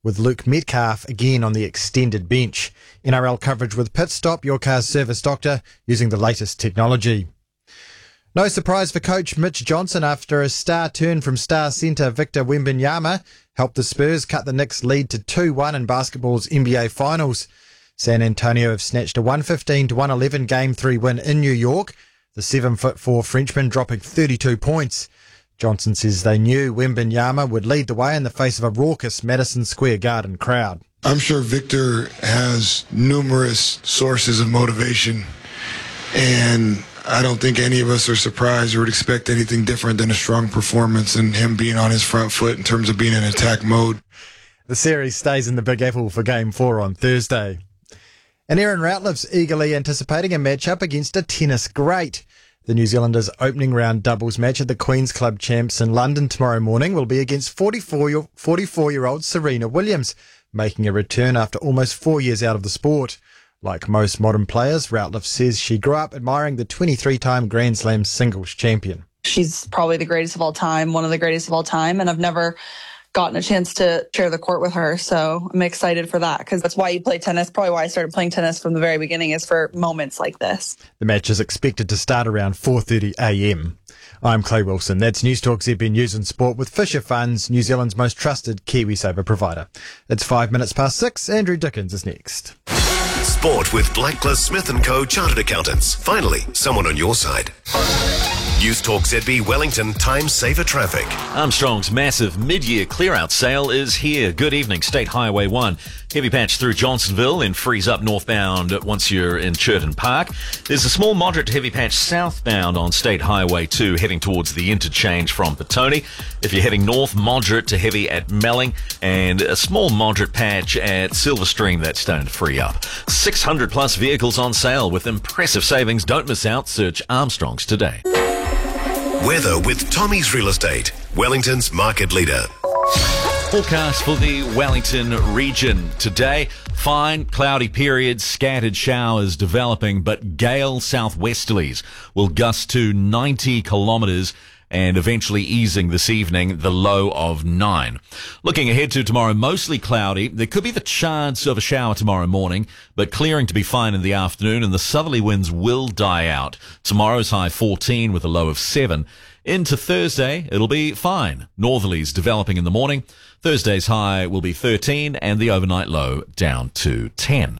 with Luke Metcalf again on the extended bench. NRL coverage with Pit Stop, your car's service doctor, using the latest technology. No surprise for coach Mitch Johnson after a star turn from star centre Victor Wembanyama helped the Spurs cut the Knicks' lead to 2-1 in basketball's NBA Finals. San Antonio have snatched a 115-111 Game 3 win in New York, the 7'4" Frenchman dropping 32 points. Johnson says they knew Wembanyama would lead the way in the face of a raucous Madison Square Garden crowd. I'm sure Victor has numerous sources of motivation, and I don't think any of us are surprised or would expect anything different than a strong performance and him being on his front foot in terms of being in attack mode. The series stays in the Big Apple for Game 4 on Thursday. And Aaron Routlife's eagerly anticipating a matchup against a tennis great. The New Zealanders' opening round doubles match at the Queen's Club Champs in London tomorrow morning will be against 44-year-old Serena Williams, making a return after almost 4 years out of the sport. Like most modern players, Routlife says she grew up admiring the 23-time Grand Slam singles champion. She's probably the greatest of all time, one of the greatest of all time, and I've never gotten a chance to share the court with her, so I'm excited for that, because that's why you play tennis, probably why I started playing tennis from the very beginning, is for moments like this. The match is expected to start around 4:30am. I'm Clay Wilson. That's News Talk ZB News and Sport with Fisher Funds, New Zealand's most trusted KiwiSaver provider. It's 6:05. Andrew Dickens is next. Sport with Blacklist Smith & Co. Chartered Accountants. Finally, someone on your side. News Talk ZB Wellington Time Saver Traffic. Armstrong's massive mid-year clear-out sale is here. Good evening, State Highway 1. Heavy patch through Johnsonville and freeze up northbound once you're in Churton Park. There's a small moderate to heavy patch southbound on State Highway 2 heading towards the interchange from Petone. If you're heading north, moderate to heavy at Melling, and a small moderate patch at Silverstream that's starting to free up. 600 plus vehicles on sale with impressive savings. Don't miss out. Search Armstrong's today. Weather with Tommy's Real Estate, Wellington's market leader. Forecast for the Wellington region today. Fine, cloudy periods, scattered showers developing, but gale southwesterlies will gust to 90 kilometres and eventually easing this evening, the low of 9. Looking ahead to tomorrow, mostly cloudy. There could be the chance of a shower tomorrow morning, but clearing to be fine in the afternoon, and the southerly winds will die out. Tomorrow's high 14 with a low of 7. Into Thursday, it'll be fine. Northerlies developing in the morning. Thursday's high will be 13 and the overnight low down to 10.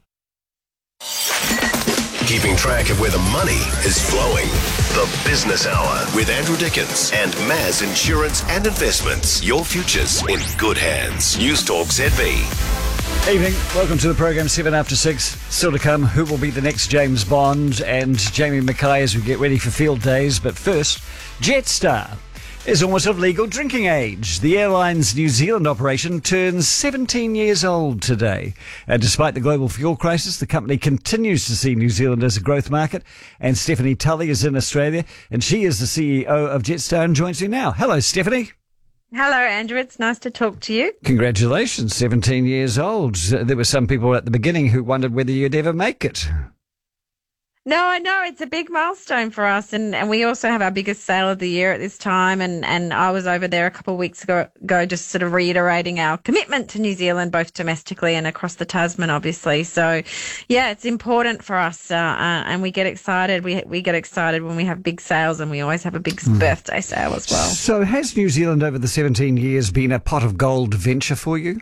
Keeping track of where the money is flowing. The Business Hour with Andrew Dickens and Maz Insurance and Investments. Your future's in good hands. News Talk ZB. Evening, welcome to the program. 7 after 6. Still to come, who will be the next James Bond and Jamie Mackay as we get ready for field days. But first, Jetstar is almost of legal drinking age. The airline's New Zealand operation turns 17 years old today. And despite the global fuel crisis, the company continues to see New Zealand as a growth market. And Stephanie Tully is in Australia, and she is the CEO of Jetstar and joins me now. Hello, Stephanie. Hello, Andrew. It's nice to talk to you. Congratulations, 17 years old. There were some people at the beginning who wondered whether you'd ever make it. No, I know it's a big milestone for us, and we also have our biggest sale of the year at this time. And I was over there a couple of weeks ago, just sort of reiterating our commitment to New Zealand, both domestically and across the Tasman, obviously. So, yeah, it's important for us, and we get excited. We get excited when we have big sales, and we always have a big birthday sale as well. So, has New Zealand over the 17 years been a pot of gold venture for you?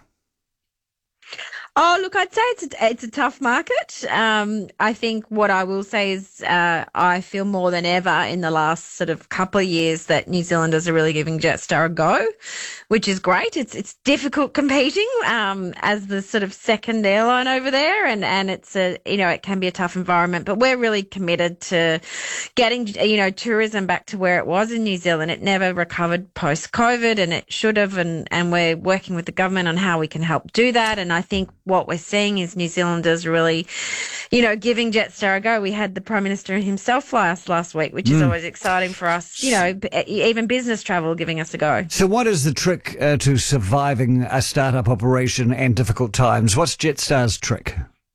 Oh, look, I'd say it's a tough market. I think what I will say is I feel more than ever in the last sort of couple of years that New Zealanders are really giving Jetstar a go, which is great. It's difficult competing as the sort of second airline over there, and it's it can be a tough environment. But we're really committed to getting tourism back to where it was in New Zealand. It never recovered post-COVID, and it should have. And we're working with the government on how we can help do that. And I think what we're seeing is New Zealanders really, giving Jetstar a go. We had the Prime Minister himself fly us last week, which is always exciting for us. Even business travel giving us a go. So what is the trick to surviving a startup operation and difficult times? What's Jetstar's trick?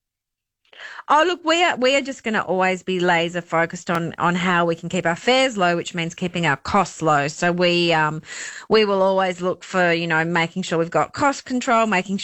Oh, look, we are just going to always be laser focused on how we can keep our fares low, which means keeping our costs low. So we will always look for, making sure we've got cost control, making